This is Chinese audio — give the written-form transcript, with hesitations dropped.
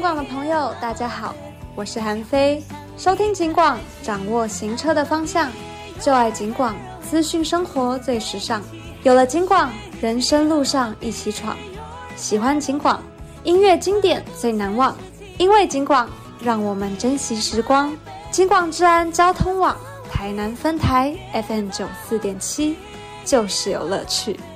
广的朋友，大家好，我是韩飞。收听警广，掌握行车的方向，就爱警广，资讯生活最时尚。有了警广，人生路上一起闯。喜欢警广，音乐经典最难忘。因为警广，让我们珍惜时光。警广治安交通网，台南分台 FM94.7，就是有乐趣。